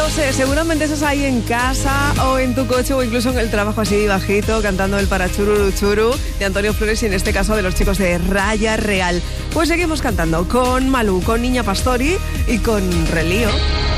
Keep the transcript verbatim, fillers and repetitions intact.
lo sé, seguramente estás ahí en casa o en tu coche o incluso en el trabajo así bajito, cantando el para chururu churu de Antonio Flores y en este caso de los chicos de Raya Real. Pues seguimos cantando con Malú, con Niña Pastori y con Relío.